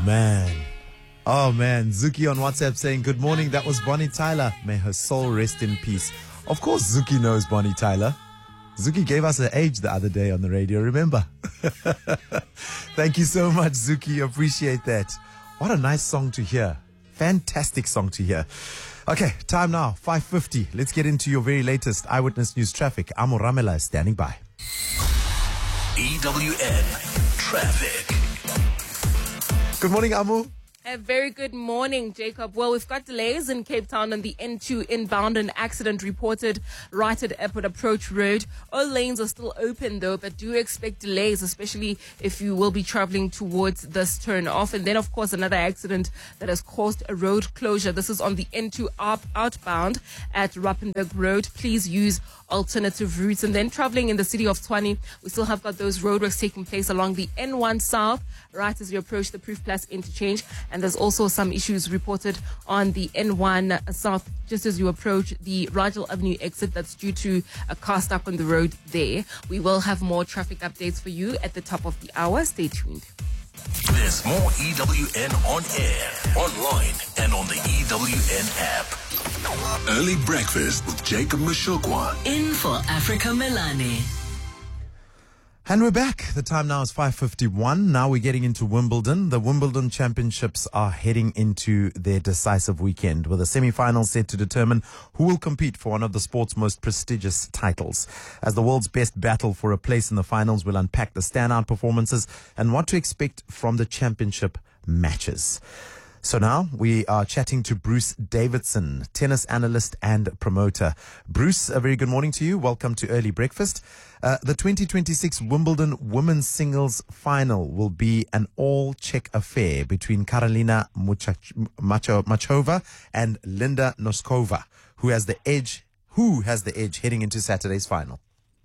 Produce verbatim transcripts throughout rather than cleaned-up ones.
man. Oh man, Zuki on WhatsApp saying, good morning, that was Bonnie Tyler. May her soul rest in peace. Of course Zuki knows Bonnie Tyler. Zuki gave us her age the other day on the radio, remember? Thank you so much, Zuki. Appreciate that. What a nice song to hear. Fantastic song to hear. Okay, time now, five fifty. Let's get into your very latest Eyewitness News traffic. Amo Ramela is standing by. E W N Traffic. Good morning, Amu. A very good morning, Jacob. Well, we've got delays in Cape Town on the N two inbound. An accident reported right at Airport Approach Road. All lanes are still open, though, but do expect delays, especially if you will be traveling towards this turn off. And then, of course, another accident that has caused a road closure. This is on the N two out- outbound at Rappenberg Road. Please use alternative routes. And then traveling in the city of Tshwane, we still have got those roadworks taking place along the N one South, right as you approach the Proof Plus interchange. And there's also some issues reported on the N one South just as you approach the Rajal Avenue exit. That's due to a car stuck on the road there. We will have more traffic updates for you at the top of the hour. Stay tuned. There's more E W N on air, online, and on the E W N app. Early breakfast with Jacob Mashokwa. In for Africa Melane. And we're back. The time now is five fifty-one. Now we're getting into Wimbledon. The Wimbledon Championships are heading into their decisive weekend with a semi-final set to determine who will compete for one of the sport's most prestigious titles. As the world's best battle for a place in the finals, we'll unpack the standout performances and what to expect from the championship matches. So now we are chatting to Bruce Davidson, tennis analyst and promoter. Bruce, a very good morning to you. Welcome to Early Breakfast. Uh, the twenty twenty-six Wimbledon Women's Singles Final will be an all-Czech affair between Karolina Machova and Linda Noskova, who has the edge. Who has the edge heading into Saturday's final?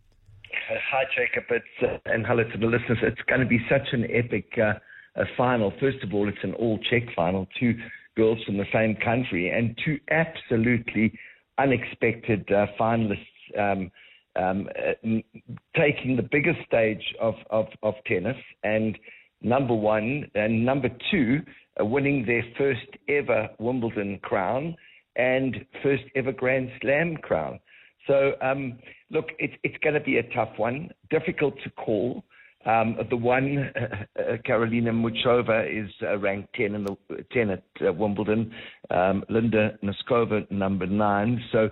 Hi, Jacob, it's, uh, and hello to the listeners. It's going to be such an epic uh, uh, final. First of all, it's an all-Czech final, two girls from the same country, and two absolutely unexpected uh, finalists. Um, Um, uh, taking the biggest stage of, of, of tennis, and number one and number two uh, winning their first ever Wimbledon crown and first ever Grand Slam crown. So, um, look, it, it's going to be a tough one, difficult to call. Um, the one, uh, uh, Karolina Muchova, is uh, ranked ten in the ten at uh, Wimbledon. Um, Linda Noskova, number nine. So,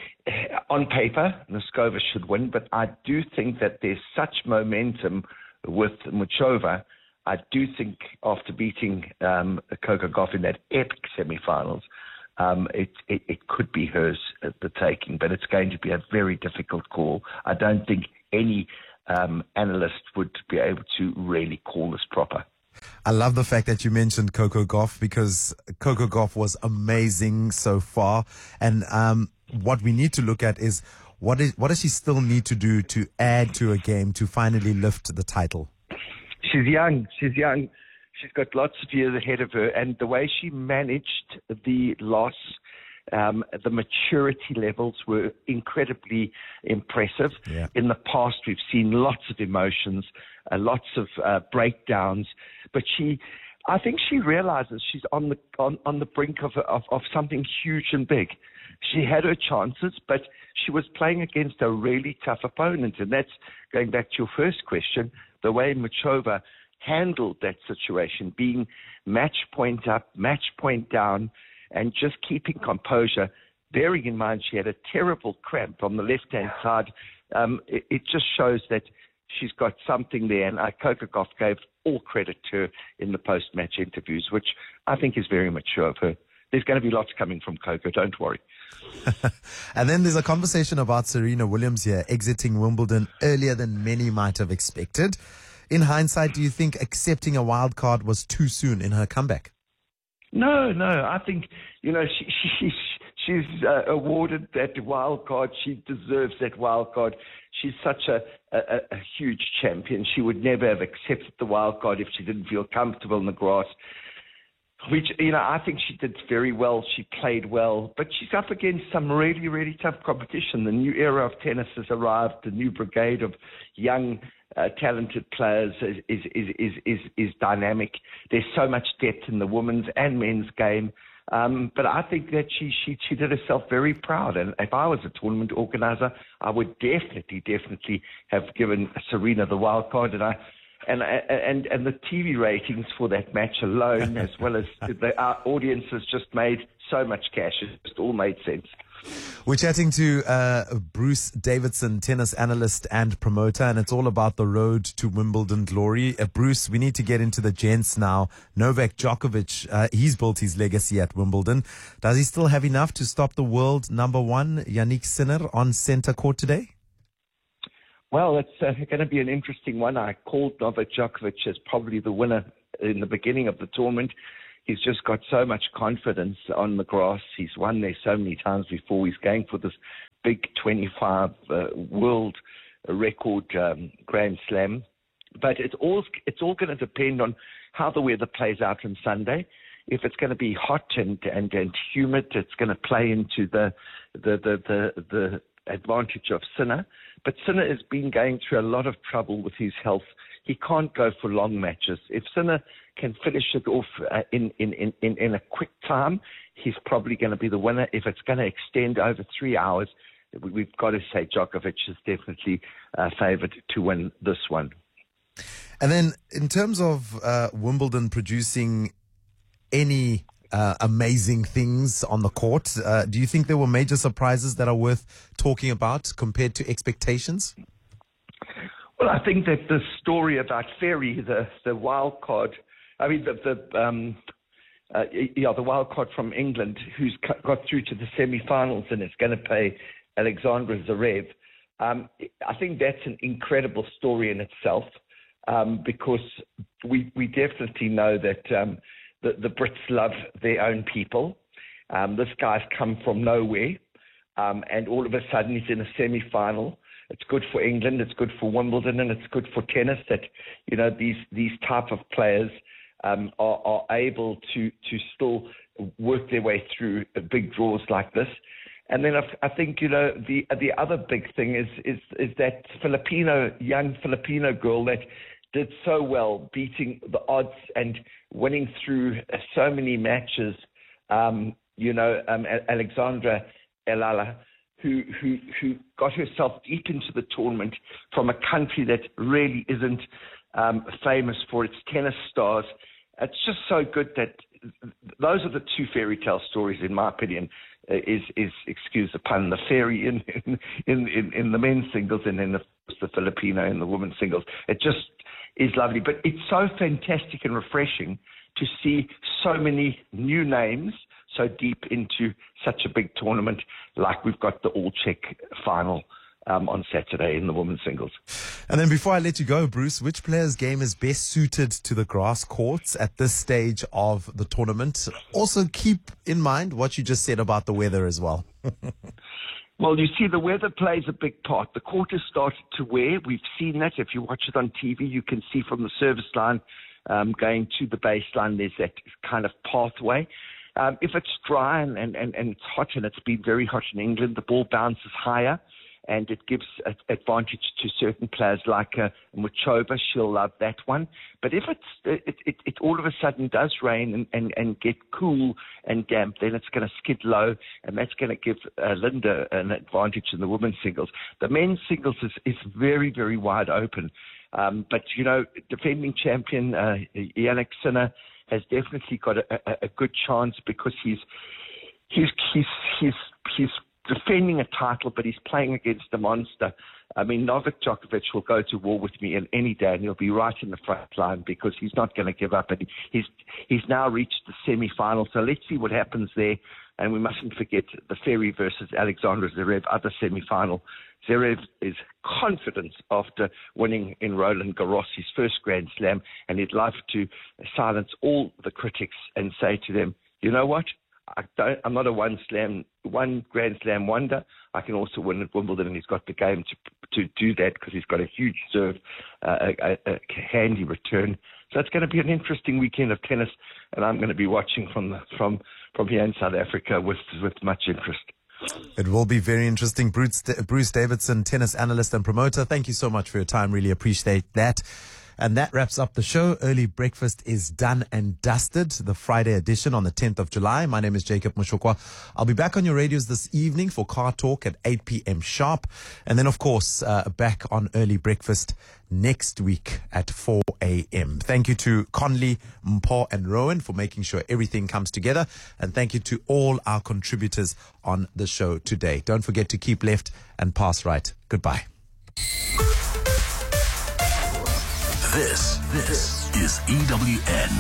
on paper, Noskova should win, but I do think that there's such momentum with Muchova. I do think after beating um, Coco Gauff in that epic semifinals, um, it, it, it could be hers at the taking, but it's going to be a very difficult call. I don't think any um, analyst would be able to really call this proper. I love the fact that you mentioned Coco Gauff, because Coco Gauff was amazing so far. And um, what we need to look at is what is what does she still need to do to add to a game to finally lift the title? She's young. She's young. She's got lots of years ahead of her. And the way she managed the loss, um, the maturity levels were incredibly impressive. Yeah. In the past, we've seen lots of emotions, uh, lots of uh, breakdowns. But she, I think she realizes she's on the on, on the brink of, of of something huge and big. She had her chances, but she was playing against a really tough opponent. And that's going back to your first question, the way Muchova handled that situation, being match point up, match point down, and just keeping composure, bearing in mind she had a terrible cramp on the left-hand side. Um, it, it just shows that she's got something there. And uh, Coco Gauff gave all credit to her in the post-match interviews, which I think is very mature of her. There's going to be lots coming from Coco, don't worry. And then there's a conversation about Serena Williams here, exiting Wimbledon earlier than many might have expected. In hindsight, do you think accepting a wild card was too soon in her comeback? No, no. I think, you know, she, she, she's uh, awarded that wild card. She deserves that wild card. She's such a, a, a huge champion. She would never have accepted the wild card if she didn't feel comfortable in the grass. Which, you know, I think she did very well. She played well, but she's up against some really, really tough competition. The new era of tennis has arrived, the new brigade of young uh, talented players, is, is, is, is, is, is dynamic. There's so much depth in the women's and men's game. Um, but I think that she, she she did herself very proud. And if I was a tournament organizer, I would definitely, definitely have given Serena the wild card. And I and and and the T V ratings for that match alone, as well as the our audiences, just made so much cash. It just all made sense. We're chatting to uh, Bruce Davidson, tennis analyst and promoter, and it's all about the road to Wimbledon glory. Uh, Bruce, we need to get into the gents now. Novak Djokovic, uh, he's built his legacy at Wimbledon. Does he still have enough to stop the world number one, Yannick Sinner, on centre court today? Well, it's uh, going to be an interesting one. I called Novak Djokovic as probably the winner in the beginning of the tournament. He's just got so much confidence on the grass. He's won there so many times before. He's going for this big twenty-five uh, world record um, Grand Slam. But it's all it's all going to depend on how the weather plays out on Sunday. If it's going to be hot and and, and humid, it's going to play into the the the the, the advantage of Sinner. But Sinner has been going through a lot of trouble with his health. He can't go for long matches. If Sinner can finish it off uh, in, in, in, in a quick time, he's probably going to be the winner. If it's going to extend over three hours, we've got to say Djokovic is definitely uh, favoured to win this one. And then in terms of uh, Wimbledon producing any uh, amazing things on the court, uh, do you think there were major surprises that are worth talking about compared to expectations? Well, I think that the story about Ferry, the, the wild card, I mean, the, the um, uh, yeah, the wild card from England, who's got through to the semi-finals and is going to play Alexandra Zverev. Um, I think that's an incredible story in itself, um, because we we definitely know that um, the, the Brits love their own people. Um, this guy's come from nowhere, um, and all of a sudden he's in a semi-final. It's good for England, it's good for Wimbledon, and it's good for tennis that, you know, these these type of players um, are, are able to to still work their way through big draws like this. And then I, I think, you know, the the other big thing is is is that Filipino young Filipino girl that did so well, beating the odds and winning through so many matches. Um, you know, um, Alexandra Elala, who who who got herself deep into the tournament from a country that really isn't um, famous for its tennis stars. It's just so good that those are the two fairy tale stories, in my opinion. Uh, is is excuse the pun, the fairy in in, in in the men's singles, and then the, the Filipino in the women's singles. It just is lovely, but it's so fantastic and refreshing to see so many new names so deep into such a big tournament, like we've got the All Czech final um, on Saturday in the women's singles. And then before I let you go, Bruce, which player's game is best suited to the grass courts at this stage of the tournament? Also keep in mind what you just said about the weather as well. Well, you see, the weather plays a big part. The court has started to wear. We've seen that. If you watch it on T V, you can see from the service line um, going to the baseline, there's that kind of pathway. Um, if it's dry and, and, and, and it's hot, and it's been very hot in England, the ball bounces higher, and it gives a, advantage to certain players like uh, Muchova. She'll love that one. But if it's, it, it, it all of a sudden does rain and, and, and get cool and damp, then it's going to skid low, and that's going to give uh, Linda an advantage in the women's singles. The men's singles is, is very, very wide open. Um, but, you know, defending champion uh, Yannick Sinner has definitely got a, a, a good chance, because he's he's he's he's he's defending a title, but he's playing against a monster. I mean, Novak Djokovic will go to war with me in any day, and he'll be right in the front line, because he's not going to give up. And he's he's now reached the semi-final, so let's see what happens there. And we mustn't forget the Ferry versus Alexandra Zverev, other semi-final. Zverev is confident after winning in Roland Garros, his first Grand Slam, and he'd love to silence all the critics and say to them, you know what? I don't, I'm not a one slam, one Grand Slam wonder. I can also win at Wimbledon, and he's got the game to to do that, because he's got a huge serve, uh, a, a, a handy return. So it's going to be an interesting weekend of tennis, and I'm going to be watching from the, from from here in South Africa with with much interest. It will be very interesting. Bruce, Bruce Davidson, tennis analyst and promoter, thank you so much for your time. Really appreciate that. And that wraps up the show. Early Breakfast is done and dusted. The Friday edition on the tenth of July. My name is Jacob Mushokwa. I'll be back on your radios this evening for Car Talk at eight p.m. sharp. And then, of course, uh, back on Early Breakfast next week at four a.m. Thank you to Conley, Mpho and Rowan for making sure everything comes together. And thank you to all our contributors on the show today. Don't forget to keep left and pass right. Goodbye. This, this is E W N.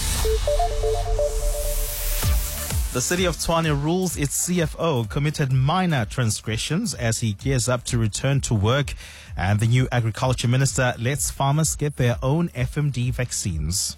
The city of Tshwane rules its C F O committed minor transgressions as he gears up to return to work. And the new agriculture minister lets farmers get their own F M D vaccines.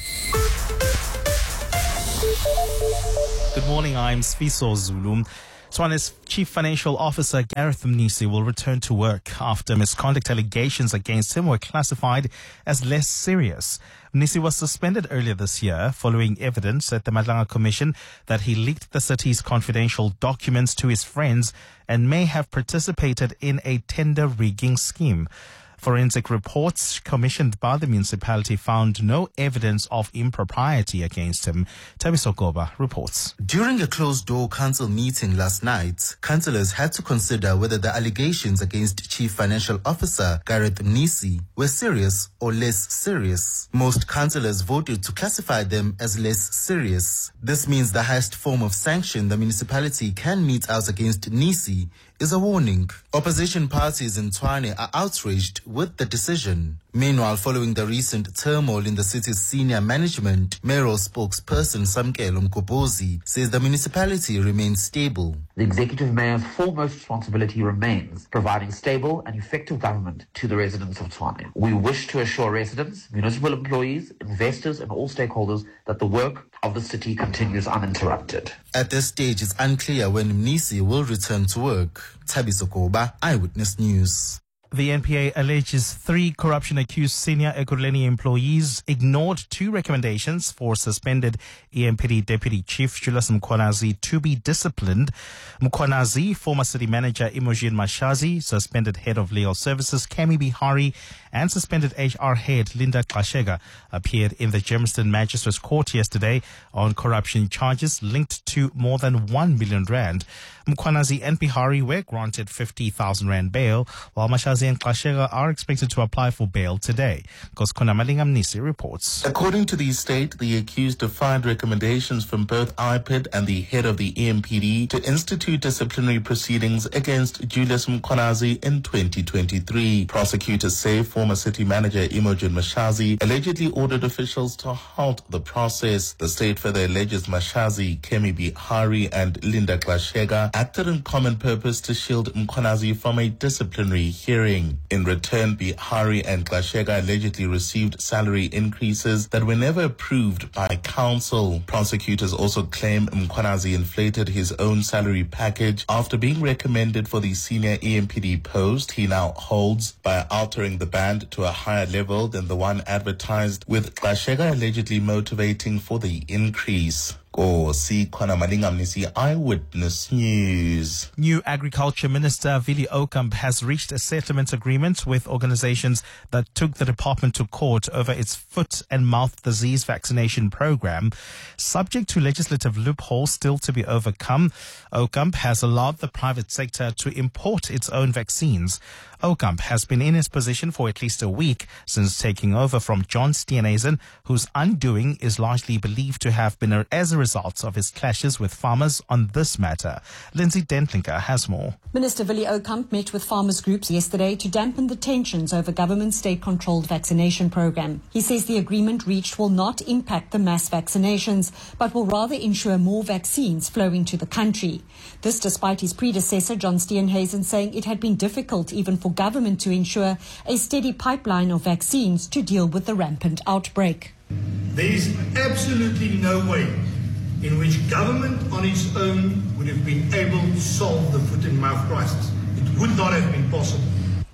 Good morning, I'm Sfiso Zulu. Tshwane's Chief Financial Officer Gareth Mnisi will return to work after misconduct allegations against him were classified as less serious. Mnisi was suspended earlier this year following evidence at the Madlanga Commission that he leaked the city's confidential documents to his friends and may have participated in a tender rigging scheme. Forensic reports commissioned by the municipality found no evidence of impropriety against him. Tabiso Goba reports. During a closed-door council meeting last night, councillors had to consider whether the allegations against Chief Financial Officer Gareth Mnisi were serious or less serious. Most councillors voted to classify them as less serious. This means the highest form of sanction the municipality can mete out against Mnisi is a warning. Opposition parties in Tshwane are outraged with the decision. Meanwhile, following the recent turmoil in the city's senior management, mayoral spokesperson Samkelo Mgobozi says the municipality remains stable. The executive mayor's foremost responsibility remains providing stable and effective government to the residents of Tshwane. We wish to assure residents, municipal employees, investors and all stakeholders that the work of the city continues uninterrupted. At this stage, it's unclear when Mnisi will return to work. Tabiso Goba, Eyewitness News. The N P A alleges three corruption-accused senior Ekurhuleni employees ignored two recommendations for suspended E M P D Deputy Chief Julius Mkhwanazi to be disciplined. Mkhwanazi, former city manager Imogen Mashazi, suspended head of legal services Kemi Bihari, and suspended H R head Linda Xashega appeared in the Germiston Magistrates Court yesterday on corruption charges linked to more than one million rand. Mkhwanazi and Bihari were granted fifty thousand rand bail, while Mashazi and Xashega are expected to apply for bail today. Koskona Malinga Mnisi reports. According to the estate, the accused defied recommendations from both I P I D and the head of the E M P D to institute disciplinary proceedings against Julius Mkhwanazi in twenty twenty-three. Prosecutors say former city manager Imogen Mashazi allegedly ordered officials to halt the process. The state further alleges Mashazi, Kemi Bihari and Linda Xashega acted in common purpose to shield Mkhwanazi from a disciplinary hearing. In return, Bihari and Xashega allegedly received salary increases that were never approved by council. Prosecutors also claim Mkhwanazi inflated his own salary package after being recommended for the senior E M P D post he now holds by altering the band to a higher level than the one advertised, with Xashega allegedly motivating for the increase. Kosi Khona Malinga Mnisi, Eyewitness News. New Agriculture Minister Willie Okamp has reached a settlement agreement with organizations that took the department to court over its foot and mouth disease vaccination program. Subject to legislative loopholes still to be overcome, Okamp has allowed the private sector to import its own vaccines. Okamp has been in his position for at least a week since taking over from John Steenhuisen, whose undoing is largely believed to have been as a result of his clashes with farmers on this matter. Lindsay Dentlinker has more. Minister Willie Okamp met with farmers groups yesterday to dampen the tensions over government state-controlled vaccination program. He says the agreement reached will not impact the mass vaccinations, but will rather ensure more vaccines flow into the country. This despite his predecessor, John Steenhuisen, saying it had been difficult even for government to ensure a steady pipeline of vaccines to deal with the rampant outbreak. There is absolutely no way in which government on its own would have been able to solve the foot and mouth crisis. It would not have been possible.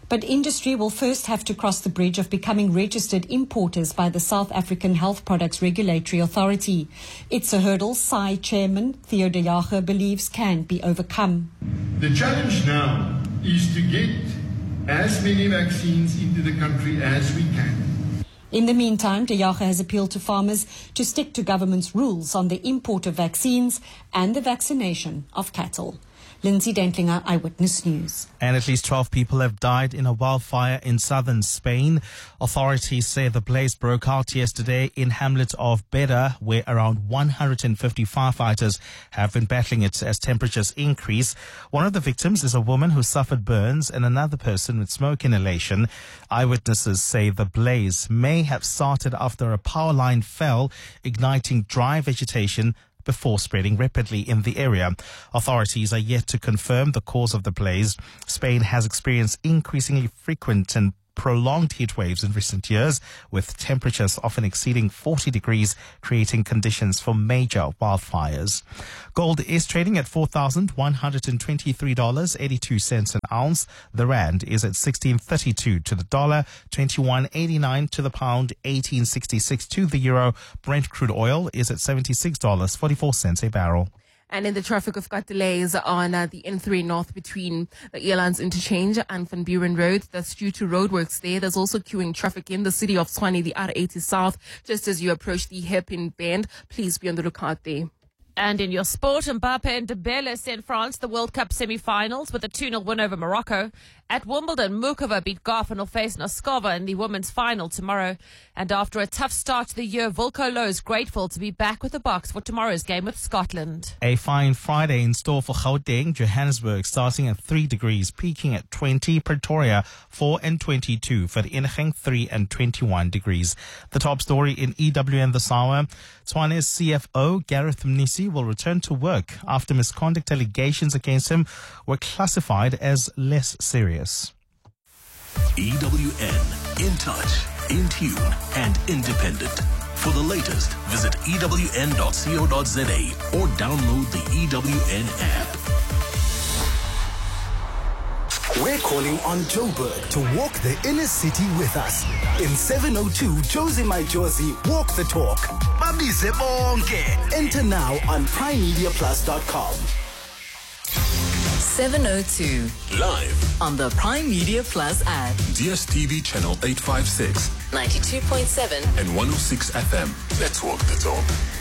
But industry will first have to cross the bridge of becoming registered importers by the South African Health Products Regulatory Authority. It's a hurdle S A I Chairman Theo de Jager believes can be overcome. The challenge now is to get as many vaccines into the country as we can. In the meantime, De Jager has appealed to farmers to stick to government's rules on the import of vaccines and the vaccination of cattle. Lindsay Dentlinger, Eyewitness News. And at least twelve people have died in a wildfire in southern Spain. Authorities say the blaze broke out yesterday in hamlet of Beda, where around one hundred fifty firefighters have been battling it as temperatures increase. One of the victims is a woman who suffered burns and another person with smoke inhalation. Eyewitnesses say the blaze may have started after a power line fell, igniting dry vegetation before spreading rapidly in the area. Authorities are yet to confirm the cause of the blaze. Spain has experienced increasingly frequent and prolonged heat waves in recent years, with temperatures often exceeding forty degrees, creating conditions for major wildfires. Gold is trading at four thousand one hundred twenty-three dollars and eighty-two cents an ounce. The rand is at sixteen thirty-two to the dollar, twenty-one eighty-nine to the pound, eighteen sixty-six to the euro. Brent crude oil is at seventy-six dollars and forty-four cents a barrel. And in the traffic, we've got delays on uh, the N three North between the Airlines Interchange and Van Buren Road. That's due to roadworks there. There's also queuing traffic in the city of Tshwane, the R eighty South, just as you approach the hairpin bend. Please be on the lookout there. And in your sport, Mbappe and Dembele sent France the World Cup semi-finals with a two nil win over Morocco. At Wimbledon, Mukova beat Goff and will face Noskova in the women's final tomorrow. And after a tough start to the year, Volko Low is grateful to be back with the Boks for tomorrow's game with Scotland. A fine Friday in store for Gauteng, Johannesburg starting at three degrees, peaking at twenty, Pretoria four and twenty-two, Vereeniging three and twenty-one degrees. The top story in E W N this hour, Tshwane's C F O, Gareth Mnisi, will return to work after misconduct allegations against him were classified as less serious. E W N, in touch, in tune, and independent. For the latest, visit E W N dot co dot za or download the E W N app. We're calling on Joburg to walk the inner city with us. In seven oh two, Josie My Josie, walk the talk. Babise bonke. Enter now on prime media plus dot com. seven oh two. Live on the Prime Media Plus app. D S T V channel eight fifty-six. ninety-two point seven. And one oh six F M. Let's walk the talk.